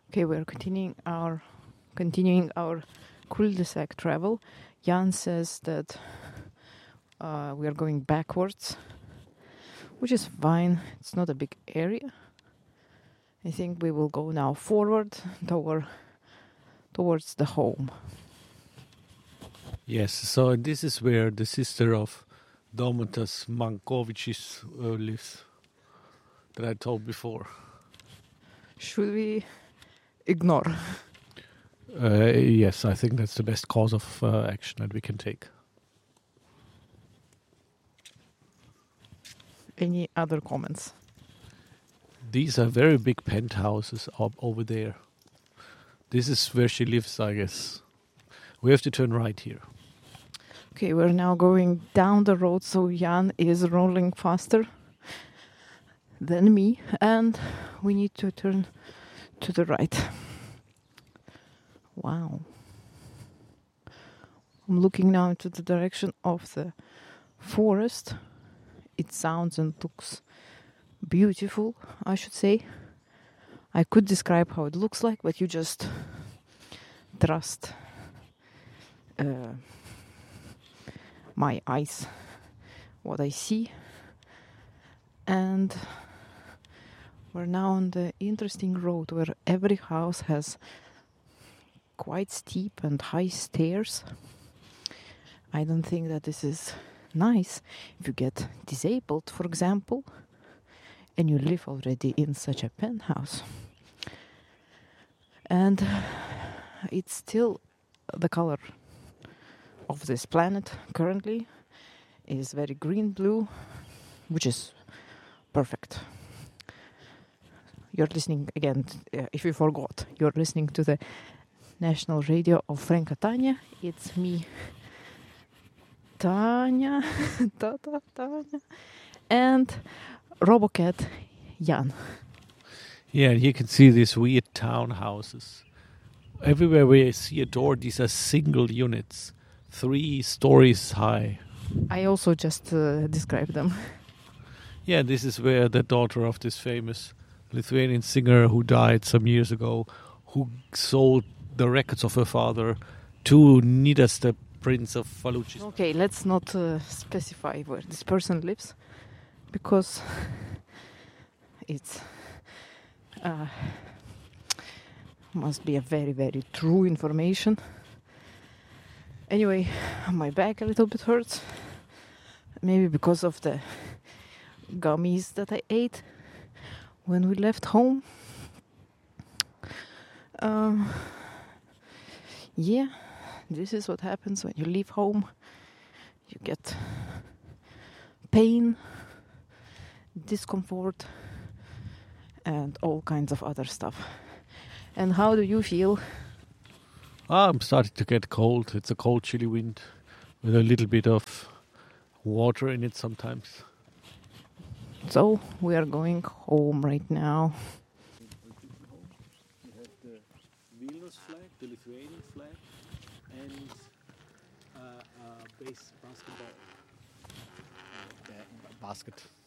Okay, we're continuing our cul-de-sac travel. Jan says that we are going backwards, which is fine. It's not a big area. I think we will go now forward towards the home. Yes, so this is where the sister of Domantas Mankovicis lives, that I told before. Should we ignore? Yes, I think that's the best course of action that we can take. Any other comments? These are very big penthouses up over there. This is where she lives, I guess. We have to turn right here. Okay, we're now going down the road, so Jan is rolling faster than me, and we need to turn to the right. Wow. I'm looking now into the direction of the forest. It sounds and looks beautiful, I should say. I could describe how it looks like, but you just trust my eyes, what I see. And we're now on the interesting road where every house has quite steep and high stairs. I don't think that this is nice if you get disabled, for example, and you live already in such a penthouse. And it's still the color of this planet currently is very green-blue, which is perfect. You're listening again, if you forgot, you're listening to the National Radio of Frank Catania. It's me, Tanya, Tanya, and Robocat Jan. Yeah, you can see these weird townhouses. Everywhere where you see a door, these are single units, 3 stories high. I also just described them. Yeah, this is where the daughter of this famous Lithuanian singer who died some years ago, who sold the records of her father to Nidas, the Prince of Faluchistan. Okay, let's not specify where this person lives, because it's must be a very, very true information. Anyway, my back a little bit hurts, maybe because of the gummies that I ate when we left home. Yeah, this is what happens when you leave home. You get pain, discomfort, and all kinds of other stuff. And how do you feel? I'm starting to get cold. It's a cold, chilly wind with a little bit of water in it sometimes. So we are going home right now. We have the Vilnius flag, the Lithuanian flag, and base basketball basket.